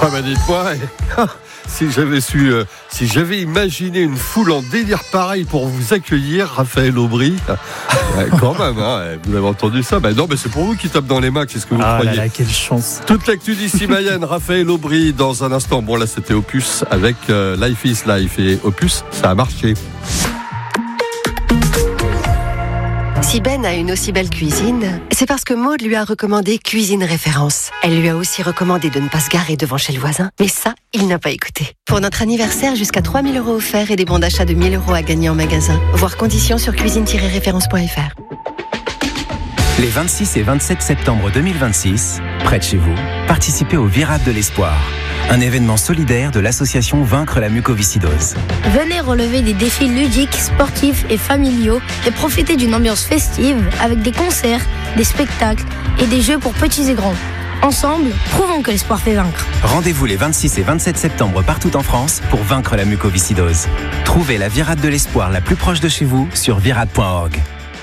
Ah bah dites-moi, si j'avais imaginé une foule en délire pareil pour vous accueillir, Raphaël Aubry, quand même, vous avez entendu ça? Non, mais c'est pour vous qui tape dans les mains, qu'est-ce que vous croyez? Là, quelle chance. Toute l'actu d'ici Mayenne, Raphaël Aubry dans un instant. Bon là c'était Opus avec Life is Life, et Opus, ça a marché. Si Ben a une aussi belle cuisine, c'est parce que Maud lui a recommandé Cuisine Référence. Elle lui a aussi recommandé de ne pas se garer devant chez le voisin. Mais ça, il n'a pas écouté. Pour notre anniversaire, jusqu'à 3 000 € offerts et des bons d'achat de 1 000 € à gagner en magasin. Voir conditions sur cuisine-référence.fr. Les 26 et 27 septembre 2026, près de chez vous, participez au Virade de l'Espoir, un événement solidaire de l'association Vaincre la mucoviscidose. Venez relever des défis ludiques, sportifs et familiaux et profiter d'une ambiance festive avec des concerts, des spectacles et des jeux pour petits et grands. Ensemble, prouvons que l'espoir fait vaincre. Rendez-vous les 26 et 27 septembre partout en France pour vaincre la mucoviscidose. Trouvez la Virade de l'Espoir la plus proche de chez vous sur virade.org.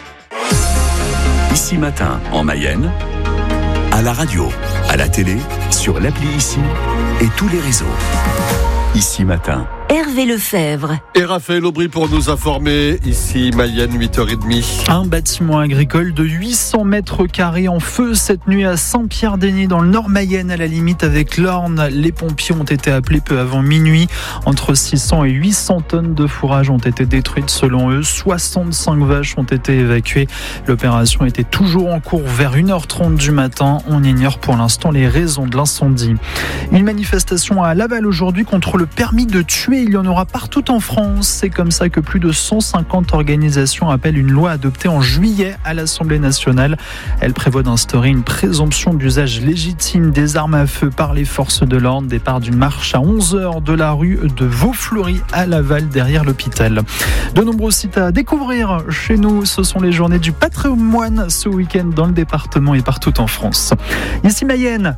Ici Matin en Mayenne, à la radio, à la télé, sur l'appli Ici et tous les réseaux. Ici Matin. Hervé Lefebvre. Et Raphaël Aubry pour nous informer, ici Mayenne, 8h30. Un bâtiment agricole de 800 mètres carrés en feu cette nuit à Saint-Pierre-des-Nez dans le nord Mayenne, à la limite avec l'Orne. Les pompiers ont été appelés peu avant minuit. Entre 600 et 800 tonnes de fourrage ont été détruites selon eux. 65 vaches ont été évacuées. L'opération était toujours en cours vers 1h30 du matin. On ignore pour l'instant les raisons de l'incendie. Une manifestation à Laval aujourd'hui contre le permis de tuer. Il y en aura partout en France. C'est comme ça que plus de 150 organisations appellent une loi adoptée en juillet à l'Assemblée nationale. Elle prévoit d'instaurer une présomption d'usage légitime des armes à feu par les forces de l'ordre. Départ d'une marche à 11h de la rue de Vaux-Fleury à Laval, derrière l'hôpital. De nombreux sites à découvrir chez nous. Ce sont les journées du patrimoine ce week-end dans le département et partout en France. Ici Mayenne,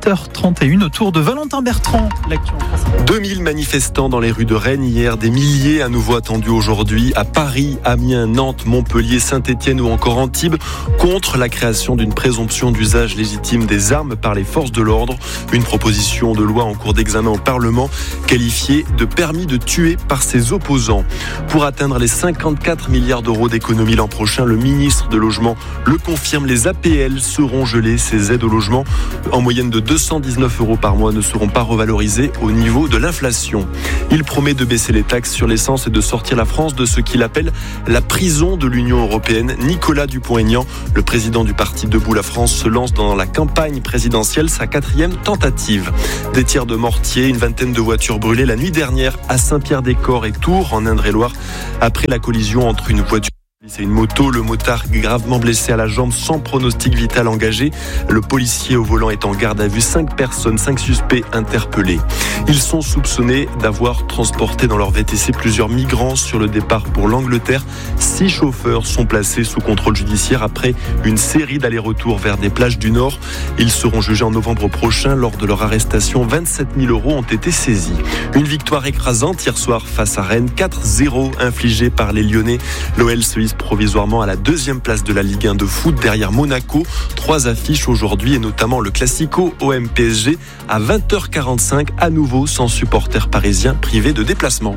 8h31 autour de Valentin Bertrand. L'actu en France. 2000 manifestants dans les rues de Rennes hier, des milliers à nouveau attendus aujourd'hui à Paris, Amiens, Nantes, Montpellier, Saint-Étienne ou encore Antibes contre la création d'une présomption d'usage légitime des armes par les forces de l'ordre. Une proposition de loi en cours d'examen au Parlement qualifiée de permis de tuer par ses opposants. Pour atteindre les 54 milliards d'euros d'économie l'an prochain, le ministre de Logement le confirme, les APL seront gelées. Ces aides au logement en moyenne de 219 € par mois ne seront pas revalorisées au niveau de l'inflation. Il promet de baisser les taxes sur l'essence et de sortir la France de ce qu'il appelle la prison de l'Union européenne. Nicolas Dupont-Aignan, le président du parti Debout la France, se lance dans la campagne présidentielle, sa 4e tentative. Des tirs de mortier, une vingtaine de voitures brûlées la nuit dernière à Saint-Pierre-des-Corps et Tours, en Indre-et-Loire, après la collision entre une voiture et une moto. Le motard gravement blessé à la jambe sans pronostic vital engagé. Le policier au volant est en garde à vue. 5 personnes, 5 suspects interpellés. Ils sont soupçonnés d'avoir transporté dans leur VTC plusieurs migrants sur le départ pour l'Angleterre. 6 chauffeurs sont placés sous contrôle judiciaire après une série d'allers-retours vers des plages du Nord. Ils seront jugés en novembre prochain. Lors de leur arrestation, 27 000 € ont été saisis. Une victoire écrasante hier soir face à Rennes. 4-0 infligée par les Lyonnais. L'OL se hisse provisoirement à la 2e place de la Ligue 1 de foot derrière Monaco. 3 affiches aujourd'hui et notamment le Classico OM-PSG à 20h45, à nouveau sans supporters parisiens privés de déplacement.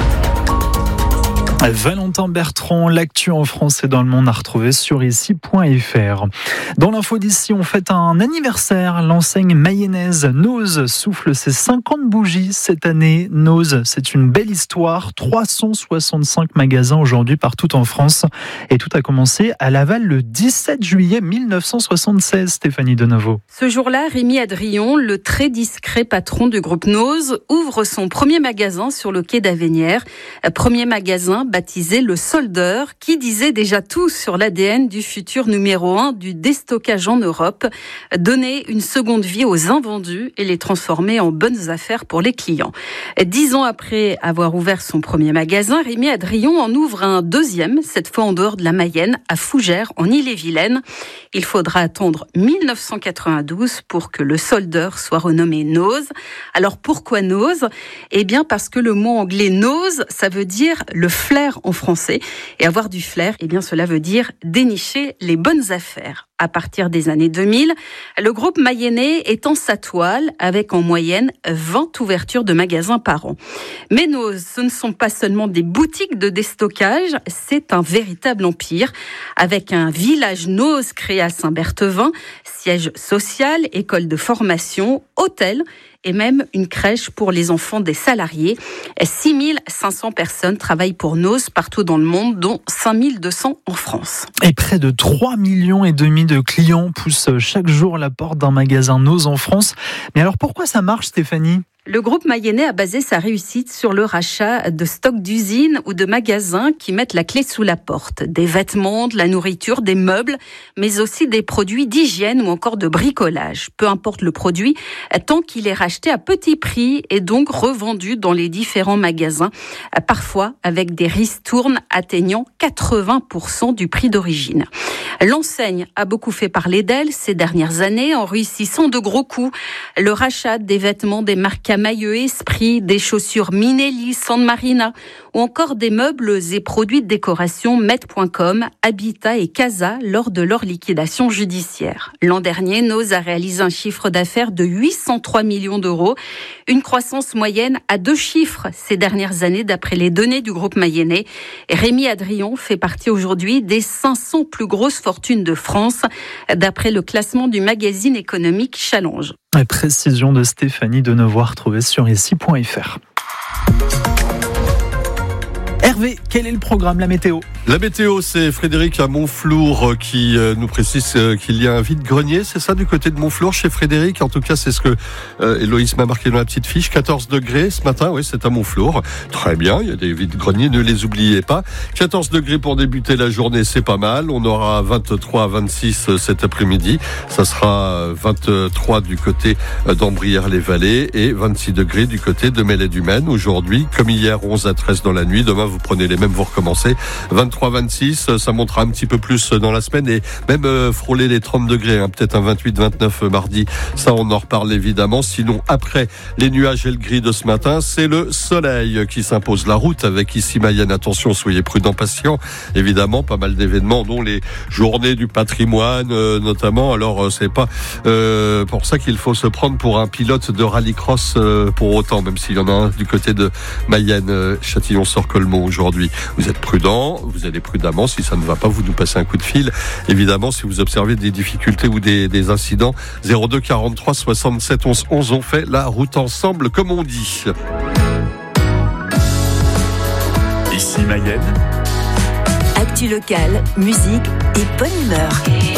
Valentin Bertrand, l'actu en France et dans le monde à retrouver sur ici.fr. Dans l'info d'ici, on fête un anniversaire. L'enseigne mayonnaise Nose souffle ses 50 bougies cette année. Nose, c'est une belle histoire. 365 magasins aujourd'hui partout en France. Et tout a commencé à Laval le 17 juillet 1976, Stéphanie Deneuve. Ce jour-là, Rémi Adrion, le très discret patron du groupe Nose, ouvre son premier magasin sur le quai d'Avenières. Premier magasin baptisé le Soldeur, qui disait déjà tout sur l'ADN du futur numéro 1 du déstockage en Europe, donner une seconde vie aux invendus et les transformer en bonnes affaires pour les clients. 10 ans après avoir ouvert son premier magasin, Rémi Adrion en ouvre un deuxième, cette fois en dehors de la Mayenne, à Fougères, en Ille-et-Vilaine. Il faudra attendre 1992 pour que le Soldeur soit renommé Nose. Alors pourquoi Nose ? Eh bien parce que le mot anglais nose, ça veut dire le flair flair en français. Et avoir du flair, eh bien, cela veut dire dénicher les bonnes affaires. À partir des années 2000, le groupe mayennais étend sa toile avec en moyenne 20 ouvertures de magasins par an. Mais ce ne sont pas seulement des boutiques de déstockage, c'est un véritable empire avec un village Noz créé à Saint-Berthevin, siège social, école de formation, hôtel et même une crèche pour les enfants des salariés. 6500 personnes travaillent pour Noz partout dans le monde, dont 5200 en France. Et près de 3,5 millions de clients poussent chaque jour la porte d'un magasin Noz en France. Mais alors pourquoi ça marche, Stéphanie ? Le groupe mayennais a basé sa réussite sur le rachat de stocks d'usines ou de magasins qui mettent la clé sous la porte. Des vêtements, de la nourriture, des meubles, mais aussi des produits d'hygiène ou encore de bricolage. Peu importe le produit, tant qu'il est racheté à petit prix et donc revendu dans les différents magasins, parfois avec des ristournes atteignant 80% du prix d'origine. L'enseigne a beaucoup fait parler d'elle ces dernières années en réussissant de gros coups. Le rachat des vêtements des marques Camailleux Esprit, des chaussures Minelli, San Marina ou encore des meubles et produits de décoration Met.com, Habitat et Casa lors de leur liquidation judiciaire. L'an dernier, Noz a réalisé un chiffre d'affaires de 803 millions d'euros, une croissance moyenne à 2 chiffres ces dernières années d'après les données du groupe mayennais. Rémi Adrian fait partie aujourd'hui des 500 plus grosses fortunes de France d'après le classement du magazine économique Challenge. La précision de Stéphanie Denevoix retrouvée sur ici.fr. Hervé, quel est le programme, la météo ? La météo, c'est Frédéric à Montflour qui nous précise qu'il y a un vide-grenier, c'est ça, du côté de Montflour, chez Frédéric. En tout cas, c'est ce que Héloïse m'a marqué dans la petite fiche. 14 degrés ce matin, oui, c'est à Montflour. Très bien, il y a des vide-greniers, ne les oubliez pas. 14 degrés pour débuter la journée, c'est pas mal. On aura 23 à 26 cet après-midi. Ça sera 23 du côté d'Ambrières-les-Vallées et 26 degrés du côté de Melay-du-Maine. Aujourd'hui, comme hier, 11 à 13 dans la nuit. Demain, vous prenez les mêmes, vous recommencez. 23-26, ça montera un petit peu plus dans la semaine et même frôler les 30 degrés, hein, peut-être un 28-29 mardi. Ça, on en reparle évidemment. Sinon, après les nuages et le gris de ce matin, c'est le soleil qui s'impose. La route avec ici Mayenne. Attention, soyez prudents, patients. Évidemment, pas mal d'événements, dont les journées du patrimoine notamment. Alors, c'est pas pour ça qu'il faut se prendre pour un pilote de rallycross pour autant, même s'il y en a un du côté de Mayenne, Châtillon-sur-Colmont aujourd'hui. Vous êtes prudents, vous allez prudemment. Si ça ne va pas, vous nous passez un coup de fil. Évidemment, si vous observez des difficultés ou des incidents, 02 43 67 11 11, on fait la route ensemble, comme on dit. Ici Mayenne. Actu locale, musique et bonne humeur.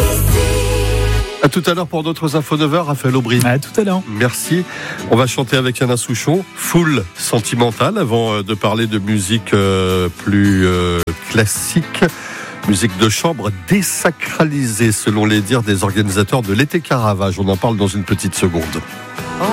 À tout à l'heure pour d'autres infos 9h, Raphaël Aubry. À tout à l'heure. Merci. On va chanter avec Anna Souchon, Foule sentimentale, avant de parler de musique plus classique. Musique de chambre désacralisée, selon les dires des organisateurs de l'été Caravage. On en parle dans une petite seconde.